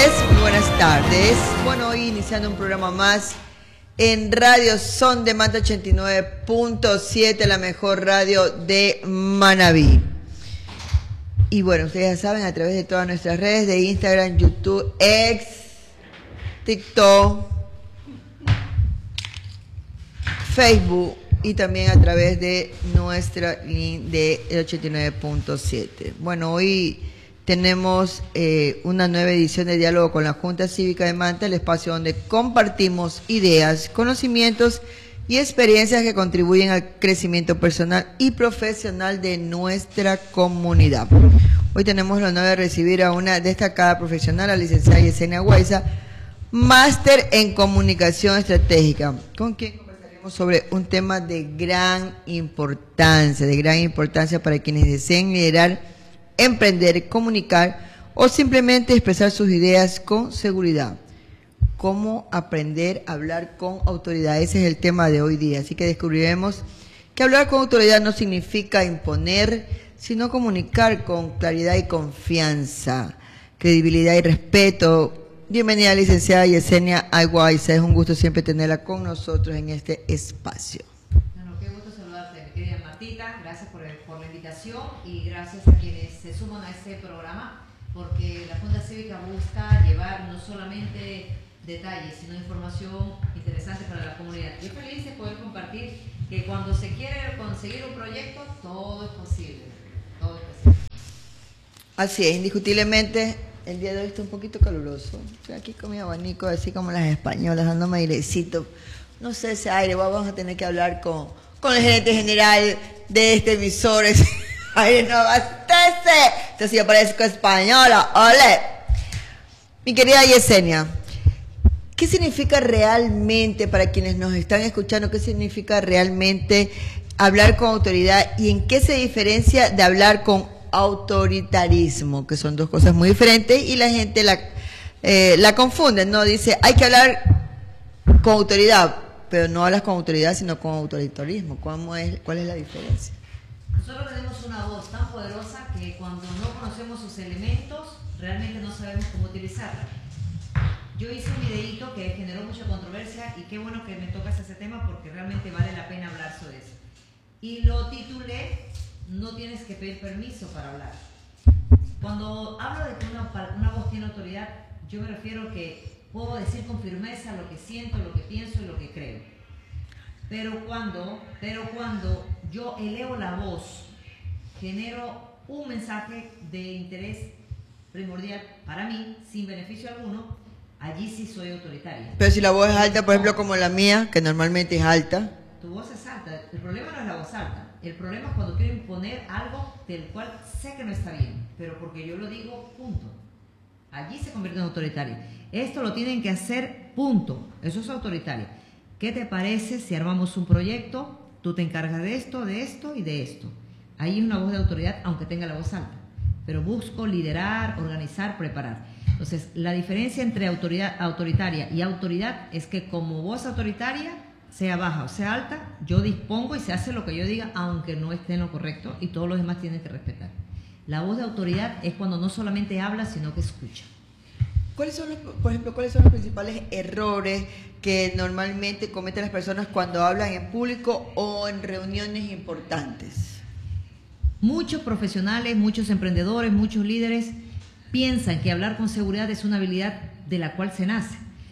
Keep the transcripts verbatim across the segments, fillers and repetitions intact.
tardes, muy buenas tardes. Bueno, hoy iniciando un programa más en Radio Son de Manta ochenta y nueve punto siete, la mejor radio de Manabí. Y bueno, ustedes ya saben, a través de todas nuestras redes de Instagram, YouTube, X, TikTok, Facebook y también a través de nuestra link de ochenta y nueve punto siete. Bueno, hoy tenemos eh, una nueva edición de Diálogo con la Junta Cívica de Manta, el espacio donde compartimos ideas, conocimientos y experiencias que contribuyen al crecimiento personal y profesional de nuestra comunidad. Hoy tenemos el honor de recibir a una destacada profesional, la licenciada Yesenia Guaiza, máster en comunicación estratégica, con quien conversaremos sobre un tema de gran importancia, de gran importancia para quienes deseen liderar, emprender, comunicar o simplemente expresar sus ideas con seguridad. Cómo aprender a hablar con autoridad. Ese es el tema de hoy día. Así que descubriremos que hablar con autoridad no significa imponer, sino comunicar con claridad y confianza, credibilidad y respeto. Bienvenida, licenciada Yesenia Guaiza. Es un gusto siempre tenerla con nosotros en este espacio. Bueno, qué gusto saludarte, mi querida Martita. Gracias por, el, por la invitación y gracias a quienes se suman a este programa, porque la Junta Cívica busca llevar no solamente detalles, sino información interesante para la comunidad. Y feliz de poder compartir que cuando se quiere conseguir un proyecto, todo es posible. Todo es posible. Así es, indiscutiblemente. El día de hoy está un poquito caluroso. Estoy aquí con mi abanico, así como las españolas, dándome airecito. No sé ese aire, vamos a tener que hablar con, con el gerente general de este emisor. Ese aire no abastece. Entonces yo parezco española. ¡Ole! Mi querida Yesenia, ¿qué significa realmente, para quienes nos están escuchando, qué significa realmente hablar con autoridad y en qué se diferencia de hablar con autoritarismo, que son dos cosas muy diferentes y la gente la, eh, la confunde, ¿no? Dice, hay que hablar con autoridad, pero no hablas con autoridad, sino con autoritarismo. ¿Cómo es, ¿Cuál es la diferencia? Nosotros tenemos una voz tan poderosa que cuando no conocemos sus elementos, realmente no sabemos cómo utilizarla. Yo hice un videíto que generó mucha controversia y qué bueno que me tocas ese tema porque realmente vale la pena hablar sobre eso. Y lo titulé, no tienes que pedir permiso para hablar. Cuando hablo de que una, una voz tiene autoridad, yo me refiero que puedo decir con firmeza lo que siento, lo que pienso y lo que creo. Pero cuando, pero cuando yo elevo la voz, genero un mensaje de interés primordial para mí, sin beneficio alguno, allí sí soy autoritaria. Pero si la voz es alta, por ejemplo, como la mía, que normalmente es alta. Tu voz es alta. El problema no es la voz alta. El problema es cuando quiero imponer algo del cual sé que no está bien, pero porque yo lo digo, punto. Allí se convierte en autoritario. Esto lo tienen que hacer, punto. Eso es autoritario. ¿Qué te parece si armamos un proyecto? Tú te encargas de esto, de esto y de esto. Ahí es una voz de autoridad, aunque tenga la voz alta. Pero busco liderar, organizar, preparar. Entonces, la diferencia entre autoridad autoritaria y autoridad es que como voz autoritaria, sea baja o sea alta, yo dispongo y se hace lo que yo diga, aunque no esté en lo correcto, y todos los demás tienen que respetar. La voz de autoridad es cuando no solamente habla, sino que escucha. ¿Cuáles son los, por ejemplo, cuáles son los principales errores que normalmente cometen las personas cuando hablan en público o en reuniones importantes? Muchos profesionales, muchos emprendedores, muchos líderes piensan que hablar con seguridad es una habilidad de la cual se nace.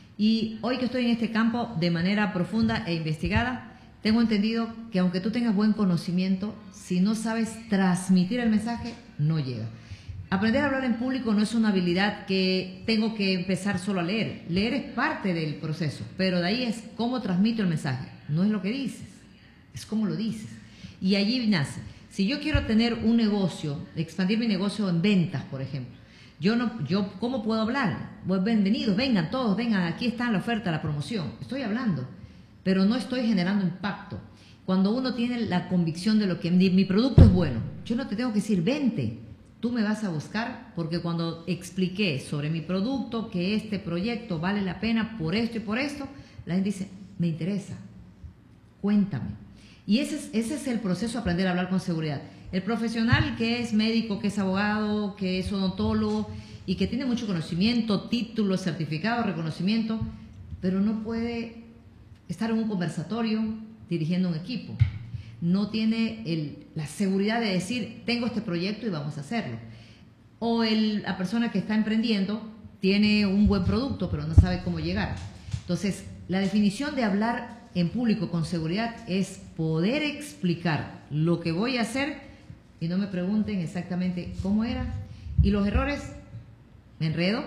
Y hoy que estoy en este campo de manera profunda e investigada, tengo entendido que aunque tú tengas buen conocimiento, si no sabes transmitir el mensaje, no llega. Aprender a hablar en público no es una habilidad que tengo que empezar solo a leer. Leer es parte del proceso, pero de ahí es cómo transmito el mensaje. No es lo que dices, es cómo lo dices. Y allí nace. Si yo quiero tener un negocio, expandir mi negocio en ventas, por ejemplo, Yo no, yo, ¿cómo puedo hablar? Pues bienvenidos, vengan todos, vengan, aquí está la oferta, la promoción. Estoy hablando, pero no estoy generando impacto. Cuando uno tiene la convicción de lo que mi, mi producto es bueno, yo no te tengo que decir, vente, tú me vas a buscar, porque cuando expliqué sobre mi producto, que este proyecto vale la pena por esto y por esto, la gente dice, me interesa, cuéntame. Y ese es, ese es el proceso de aprender a hablar con seguridad. El profesional que es médico, que es abogado, que es odontólogo, y que tiene mucho conocimiento, títulos, certificados, reconocimiento, pero no puede estar en un conversatorio dirigiendo un equipo. No tiene el, la seguridad de decir, tengo este proyecto y vamos a hacerlo. O el, la persona que está emprendiendo tiene un buen producto, pero no sabe cómo llegar. Entonces, la definición de hablar en público con seguridad es poder explicar lo que voy a hacer y no me pregunten exactamente cómo era. Y los errores, me enredo,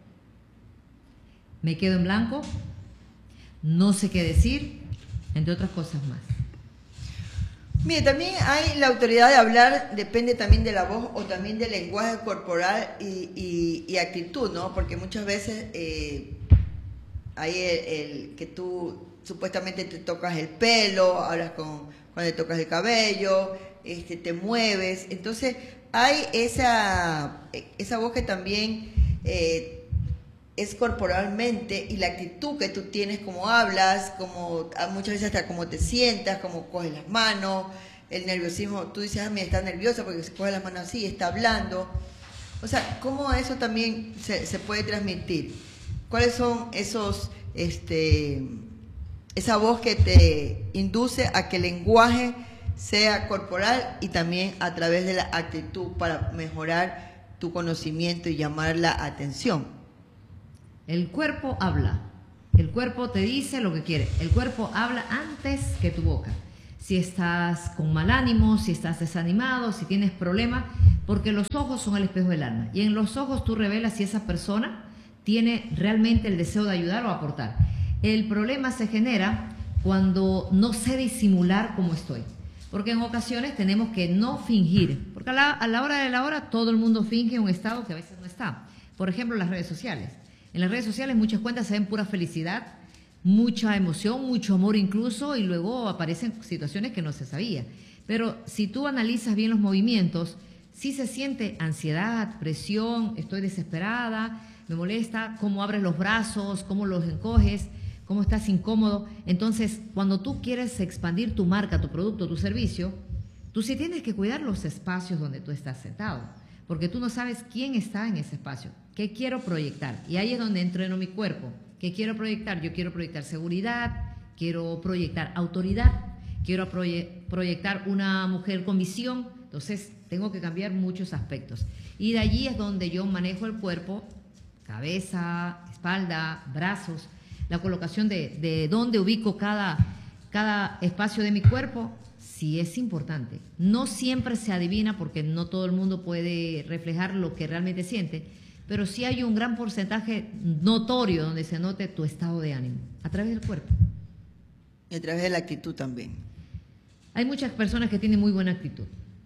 me quedo en blanco, no sé qué decir, entre otras cosas más. Mire, también hay la autoridad de hablar, depende también de la voz o también del lenguaje corporal y, y, y actitud, ¿no? Porque muchas veces eh, hay el, el que tú supuestamente te tocas el pelo, hablas con cuando te tocas el cabello, este, te mueves, entonces hay esa, esa voz que también eh, es corporalmente y la actitud que tú tienes, como hablas, como muchas veces hasta cómo te sientas, cómo coges las manos, el nerviosismo, tú dices, ah, mira, está nerviosa porque se coge las manos así, está hablando. O sea, ¿cómo eso también se, se puede transmitir? ¿Cuáles son esos, este, esa voz que te induce a que el lenguaje sea corporal y también a través de la actitud para mejorar tu conocimiento y llamar la atención? El cuerpo habla, el cuerpo te dice lo que quiere, el cuerpo habla antes que tu boca. Si estás con mal ánimo, si estás desanimado, si tienes problemas, porque los ojos son el espejo del alma y en los ojos tú revelas si esa persona tiene realmente el deseo de ayudar o aportar. El problema se genera cuando no sé disimular cómo estoy, porque en ocasiones tenemos que no fingir, porque a la, a la hora de la hora todo el mundo finge un estado que a veces no está. Por ejemplo, las redes sociales. En las redes sociales muchas cuentas se ven pura felicidad, mucha emoción, mucho amor incluso, y luego aparecen situaciones que no se sabía. Pero si tú analizas bien los movimientos, sí se siente ansiedad, presión, estoy desesperada, me molesta cómo abres los brazos, cómo los encoges, cómo estás incómodo. Entonces, cuando tú quieres expandir tu marca, tu producto, tu servicio, tú sí tienes que cuidar los espacios donde tú estás sentado, porque tú no sabes quién está en ese espacio. ¿Qué quiero proyectar? Y ahí es donde entreno mi cuerpo. ¿Qué quiero proyectar? Yo quiero proyectar seguridad, quiero proyectar autoridad, quiero proye- proyectar una mujer con visión. Entonces, tengo que cambiar muchos aspectos. Y de allí es donde yo manejo el cuerpo, cabeza, espalda, brazos, la colocación de, de dónde ubico cada, cada espacio de mi cuerpo. Sí es importante. No siempre se adivina porque no todo el mundo puede reflejar lo que realmente siente, pero sí hay un gran porcentaje notorio donde se note tu estado de ánimo, a través del cuerpo. Y a través de la actitud también. Hay muchas personas que tienen muy buena actitud,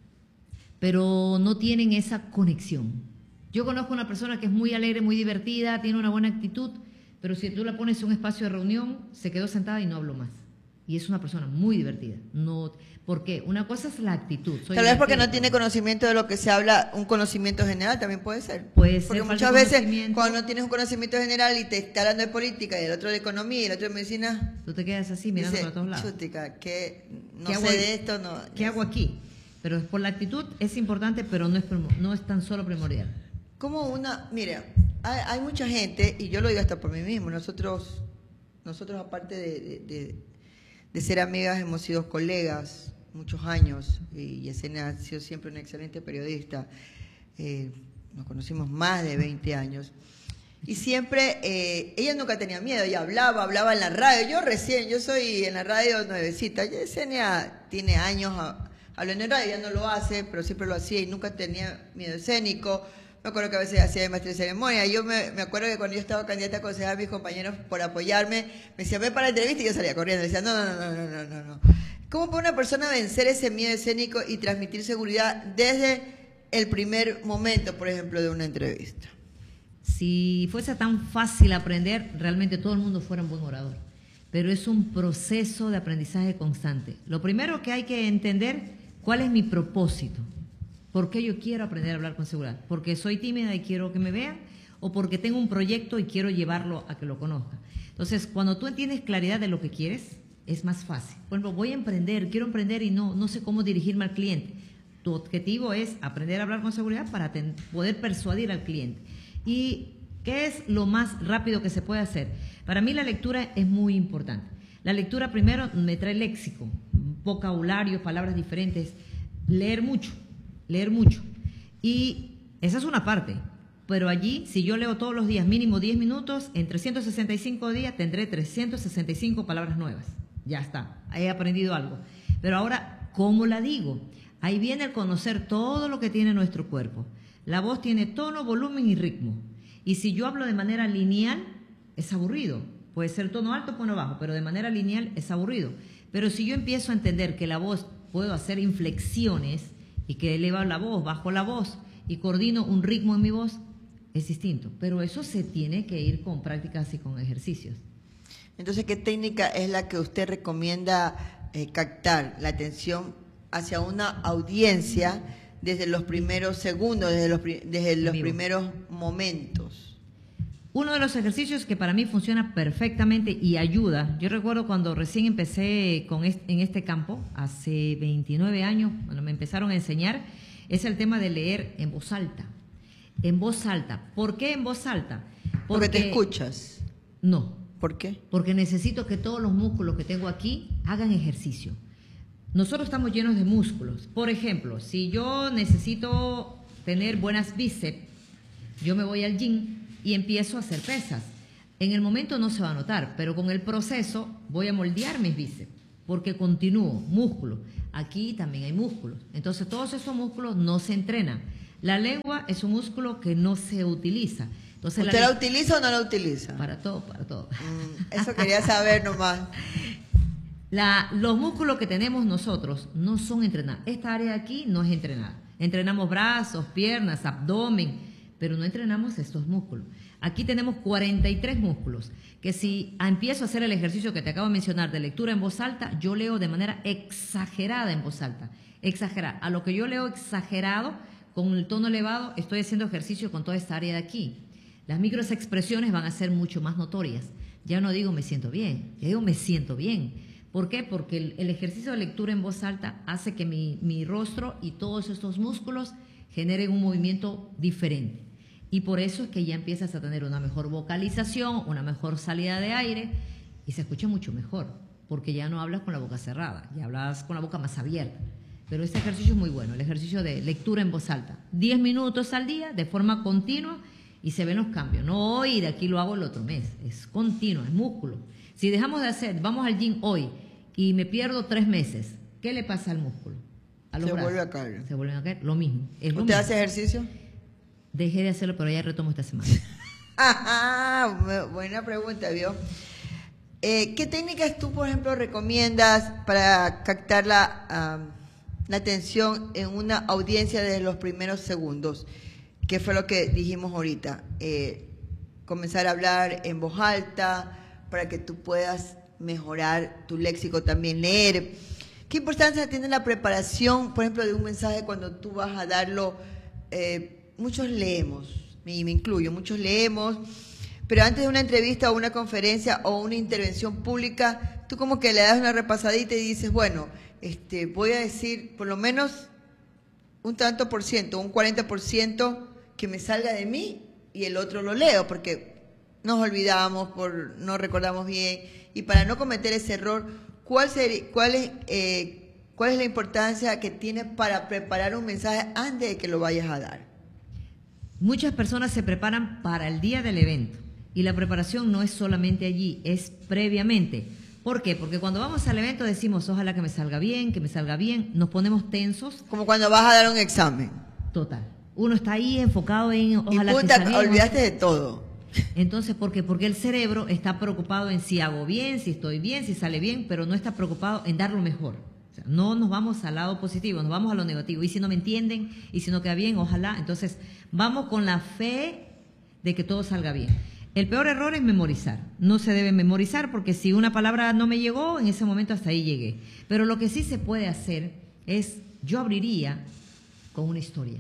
pero no tienen esa conexión. Yo conozco una persona que es muy alegre, muy divertida, tiene una buena actitud, pero si tú la pones en un espacio de reunión, se quedó sentada y no habló más. Y es una persona muy divertida. No, ¿por qué? Una cosa es la actitud. Soy Tal vez porque no tiene conocimiento de lo que se habla, un conocimiento general también puede ser. Puede ser. Porque muchas veces cuando no tienes un conocimiento general y te está hablando de política y el otro de economía y el otro de medicina, tú te quedas así mirando dice, para todos lados. Chútica, que no ¿Qué sé hago, de esto, no. ¿Qué hago aquí? Pero por la actitud es importante, pero no es, no es tan solo primordial. Como una, mira, hay, hay mucha gente, y yo lo digo hasta por mí mismo, nosotros, nosotros aparte de, de, de, de ser amigas, hemos sido colegas muchos años, y Yesenia ha sido siempre una excelente periodista, eh, nos conocimos más de veinte años, y siempre, eh, ella nunca tenía miedo, ella hablaba, hablaba en la radio, yo recién, yo soy en la radio nuevecita, Yesenia tiene años hablando en radio, ya no lo hace, pero siempre lo hacía y nunca tenía miedo escénico. Me acuerdo que a veces hacía maestría de ceremonia. Yo me, me acuerdo que cuando yo estaba candidata a aconsejar a mis compañeros por apoyarme, me decían, ven para la entrevista y yo salía corriendo. Decía, no, no, no, no, no, no, no. ¿Cómo puede una persona vencer ese miedo escénico y transmitir seguridad desde el primer momento, por ejemplo, de una entrevista? Si fuese tan fácil aprender, realmente todo el mundo fuera un buen orador. Pero es un proceso de aprendizaje constante. Lo primero que hay que entender, ¿cuál es mi propósito? ¿Por qué yo quiero aprender a hablar con seguridad? ¿Porque soy tímida y quiero que me vean? ¿O porque tengo un proyecto y quiero llevarlo a que lo conozca? Entonces, cuando tú tienes claridad de lo que quieres, es más fácil. Por ejemplo, voy a emprender, quiero emprender y no, no sé cómo dirigirme al cliente. Tu objetivo es aprender a hablar con seguridad para ten, poder persuadir al cliente. ¿Y qué es lo más rápido que se puede hacer? Para mí la lectura es muy importante. La lectura primero me trae léxico, vocabulario, palabras diferentes, leer mucho, leer mucho. Y esa es una parte. Pero allí, si yo leo todos los días mínimo diez minutos, en trescientos sesenta y cinco días tendré trescientas sesenta y cinco palabras nuevas. Ya está, he aprendido algo. Pero ahora, ¿cómo la digo? Ahí viene el conocer todo lo que tiene nuestro cuerpo. La voz tiene tono, volumen y ritmo. Y si yo hablo de manera lineal, es aburrido. Puede ser tono alto o tono bajo, pero de manera lineal es aburrido. Pero si yo empiezo a entender que la voz, puedo hacer inflexiones y que elevo la voz, bajo la voz y coordino un ritmo en mi voz, es distinto. Pero eso se tiene que ir con prácticas y con ejercicios. Entonces, ¿qué técnica es la que usted recomienda eh, captar la atención hacia una audiencia desde los primeros segundos, desde los, desde los primeros momentos? Uno de los ejercicios que para mí funciona perfectamente y ayuda, yo recuerdo cuando recién empecé con este, en este campo, hace veintinueve años, cuando me empezaron a enseñar, es el tema de leer en voz alta. En voz alta. ¿Por qué en voz alta? Porque, Porque te escuchas. No. ¿Por qué? Porque necesito que todos los músculos que tengo aquí hagan ejercicio. Nosotros estamos llenos de músculos. Por ejemplo, si yo necesito tener buenas bíceps, yo me voy al gym y empiezo a hacer pesas. En el momento no se va a notar, pero con el proceso voy a moldear mis bíceps, porque continúo, músculo. Aquí también hay músculos. Entonces todos esos músculos no se entrenan. La lengua es un músculo que no se utiliza. Entonces, ¿Usted la, la utiliza o no la utiliza? Para todo, para todo. Mm, eso quería saber nomás. La, los músculos que tenemos nosotros no son entrenados. Esta área de aquí no es entrenada. Entrenamos brazos, piernas, abdomen, pero no entrenamos estos músculos. Aquí tenemos cuarenta y tres músculos, que si empiezo a hacer el ejercicio que te acabo de mencionar de lectura en voz alta, yo leo de manera exagerada en voz alta. Exagerada. A lo que yo leo exagerado, con el tono elevado, estoy haciendo ejercicio con toda esta área de aquí. Las microexpresiones van a ser mucho más notorias. Ya no digo me siento bien, ya digo me siento bien. ¿Por qué? Porque el, el ejercicio de lectura en voz alta hace que mi, mi rostro y todos estos músculos generen un movimiento diferente. Y por eso es que ya empiezas a tener una mejor vocalización, una mejor salida de aire y se escucha mucho mejor, porque ya no hablas con la boca cerrada, ya hablas con la boca más abierta. Pero este ejercicio es muy bueno, el ejercicio de lectura en voz alta. diez minutos al día de forma continua y se ven los cambios. No hoy, de aquí lo hago el otro mes. Es continuo, es músculo. Si dejamos de hacer, vamos al gym hoy y me pierdo tres meses, ¿qué le pasa al músculo? A los se brazos. vuelve a caer. Se vuelven a caer. Lo mismo. Es lo ¿Usted mismo. hace ejercicio? Dejé de hacerlo, pero ya retomo esta semana. Ajá, buena pregunta, ¿vio? Eh, ¿Qué técnicas tú, por ejemplo, recomiendas para captar la, um, la atención en una audiencia desde los primeros segundos? ¿Qué fue lo que dijimos ahorita? Eh, comenzar a hablar en voz alta para que tú puedas mejorar tu léxico, también leer. ¿Qué importancia tiene la preparación, por ejemplo, de un mensaje cuando tú vas a darlo? Eh, muchos leemos, y me incluyo, muchos leemos, pero antes de una entrevista o una conferencia o una intervención pública, tú como que le das una repasadita y dices, bueno, este, voy a decir por lo menos un tanto por ciento, un cuarenta por ciento que me salga de mí y el otro lo leo, porque nos olvidamos, por, no recordamos bien, y para no cometer ese error, ¿cuál, sería, cuál, es, eh, ¿cuál es la importancia que tiene para preparar un mensaje antes de que lo vayas a dar? Muchas personas se preparan para el día del evento y la preparación no es solamente allí, es previamente. ¿Por qué? Porque cuando vamos al evento decimos, ojalá que me salga bien, que me salga bien, nos ponemos tensos. Como cuando vas a dar un examen. Total. Uno está ahí enfocado en, ojalá y punta, que salga bien. Olvidaste de todo. Entonces, ¿por qué? Porque el cerebro está preocupado en si hago bien, si estoy bien, si sale bien, pero no está preocupado en dar lo mejor. O sea, no nos vamos al lado positivo, nos vamos a lo negativo. Y si no me entienden, y si no queda bien, ojalá. Entonces, vamos con la fe de que todo salga bien. El peor error es memorizar. No se debe memorizar porque si una palabra no me llegó, en ese momento hasta ahí llegué. Pero lo que sí se puede hacer es, yo abriría con una historia.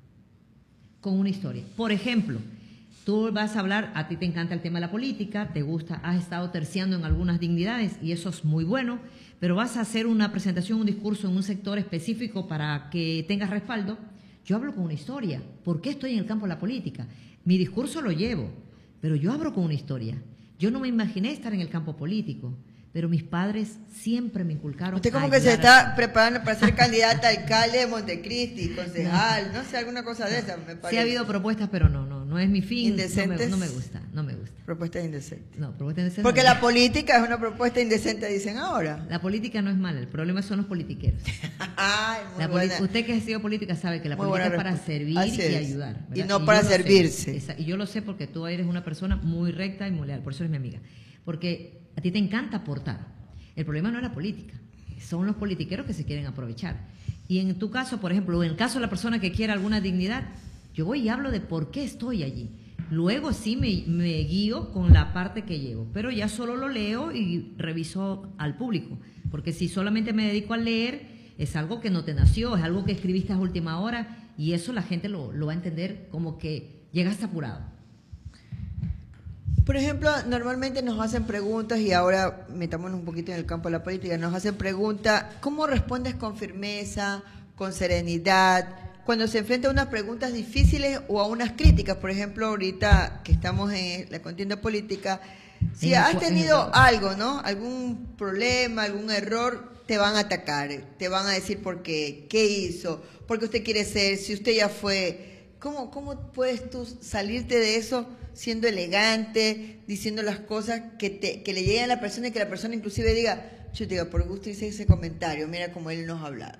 Con una historia. Por ejemplo, tú vas a hablar, a ti te encanta el tema de la política, te gusta, has estado terciando en algunas dignidades y eso es muy bueno, pero vas a hacer una presentación, un discurso en un sector específico para que tengas respaldo. Yo hablo con una historia. ¿Por qué estoy en el campo de la política? Mi discurso lo llevo, pero yo abro con una historia. Yo no me imaginé estar en el campo político, pero mis padres siempre me inculcaron. Usted como que se está preparando para ser candidata a alcalde de Montecristi, concejal, no, no sé, alguna cosa de esa, me parece. Sí ha habido propuestas, pero no, no, no es mi fin. Indecentes. No me, no me gusta, no me gusta. Propuestas indecentes. No, propuestas indecentes. Porque no. La política es una propuesta indecente, dicen ahora. La política no es mala, el problema son los politiqueros. Ay, muy la buena. Usted que ha sido política sabe que la Muy política es buena para servir Así y es. ayudar. ¿verdad? Y no y para yo servirse. Sé, y yo lo sé porque tú eres una persona muy recta y muy leal, por eso eres mi amiga. Porque a ti te encanta aportar. El problema no es la política, son los politiqueros que se quieren aprovechar. Y en tu caso, por ejemplo, en el caso de la persona que quiera alguna dignidad, yo voy y hablo de por qué estoy allí. Luego sí me, me guío con la parte que llevo, pero ya solo lo leo y reviso al público. Porque si solamente me dedico a leer, es algo que no te nació, es algo que escribiste a última hora, y eso la gente lo, lo va a entender como que llegaste apurado. Por ejemplo, normalmente nos hacen preguntas, y ahora metámonos un poquito en el campo de la política, nos hacen preguntas, ¿cómo respondes con firmeza, con serenidad, cuando se enfrenta a unas preguntas difíciles o a unas críticas? Por ejemplo, ahorita que estamos en la contienda política, si has tenido algo, ¿no? Algún problema, algún error, te van a atacar, te van a decir por qué, qué hizo, por qué usted quiere ser, si usted ya fue. ¿Cómo, cómo puedes tú salirte de eso siendo elegante, diciendo las cosas que, te, que le lleguen a la persona y que la persona inclusive diga, yo te digo, por gusto hice ese comentario, mira cómo él nos ha hablado?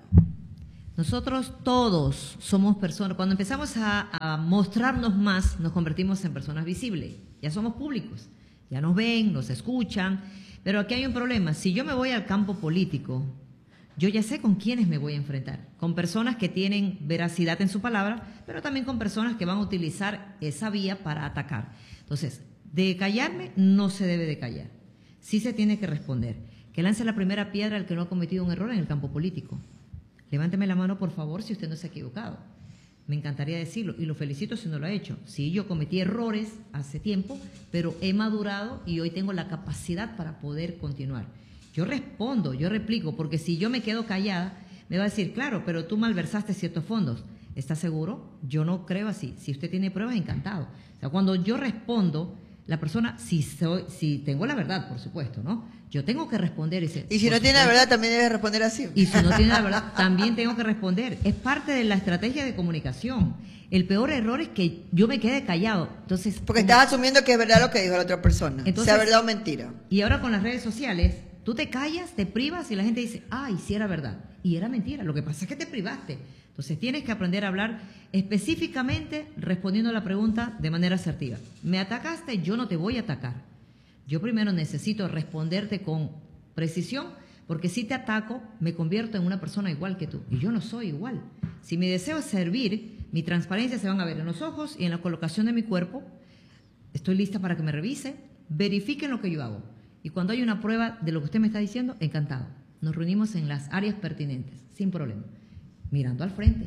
Nosotros todos somos personas, cuando empezamos a, a mostrarnos más, nos convertimos en personas visibles, ya somos públicos, ya nos ven, nos escuchan, pero aquí hay un problema, si yo me voy al campo político, yo ya sé con quiénes me voy a enfrentar, con personas que tienen veracidad en su palabra, pero también con personas que van a utilizar esa vía para atacar. Entonces, de callarme no se debe de callar, sí se tiene que responder. Que lance la primera piedra el que no ha cometido un error en el campo político. Levánteme la mano, por favor, si usted no se ha equivocado. Me encantaría decirlo, y lo felicito si no lo ha hecho. Sí, yo cometí errores hace tiempo, pero he madurado y hoy tengo la capacidad para poder continuar. Yo respondo, yo replico, porque si yo me quedo callada, me va a decir, claro, pero tú malversaste ciertos fondos. ¿Está seguro? Yo no creo así. Si usted tiene pruebas, encantado. O sea, cuando yo respondo, la persona, si soy, si tengo la verdad, por supuesto, ¿no? Yo tengo que responder. Y, y si no tiene la verdad, también debe responder así. Y si no tiene la verdad, también tengo que responder. Es parte de la estrategia de comunicación. El peor error es que yo me quede callado. Entonces, porque como, estás asumiendo que es verdad lo que dijo la otra persona, entonces, sea verdad o mentira. Y ahora con las redes sociales, tú te callas, te privas y la gente dice, ay, sí era verdad. Y era mentira, lo que pasa es que te privaste. Entonces tienes que aprender a hablar específicamente respondiendo a la pregunta de manera asertiva. ¿Me atacaste? Yo no te voy a atacar. Yo primero necesito responderte con precisión, porque si te ataco, me convierto en una persona igual que tú. Y yo no soy igual. Si mi deseo es servir, mi transparencia se van a ver en los ojos y en la colocación de mi cuerpo. Estoy lista para que me revise, verifiquen lo que yo hago. Y cuando hay una prueba de lo que usted me está diciendo, encantado. Nos reunimos en las áreas pertinentes, sin problema. Mirando al frente,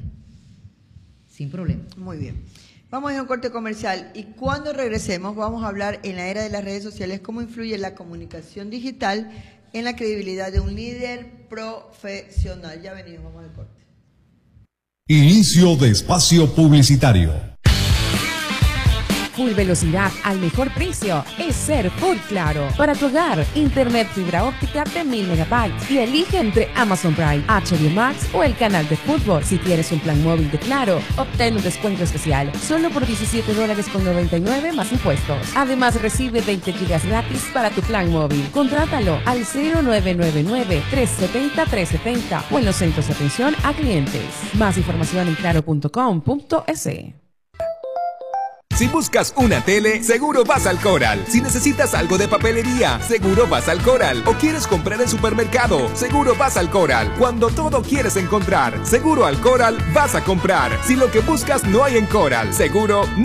sin problema. Muy bien. Vamos a ir a un corte comercial y cuando regresemos vamos a hablar en la era de las redes sociales cómo influye la comunicación digital en la credibilidad de un líder profesional. Ya venimos, vamos al corte. Inicio de espacio publicitario. Full velocidad al mejor precio es ser Full Claro. Para tu hogar, internet fibra óptica de mil megabytes y elige entre Amazon Prime, H D Max o el canal de fútbol. Si tienes un plan móvil de Claro, obtén un descuento especial solo por diecisiete dólares con noventa y nueve más impuestos. Además, recibe veinte gigas gratis para tu plan móvil. Contrátalo al cero nueve nueve nueve, tres siete cero, tres siete cero o en los centros de atención a clientes. Más información en claro punto com punto es. Si buscas una tele, seguro vas al Coral. Si necesitas algo de papelería, seguro vas al Coral. O quieres comprar en supermercado, seguro vas al Coral. Cuando todo quieres encontrar, seguro al Coral vas a comprar. Si lo que buscas no hay en Coral, seguro no.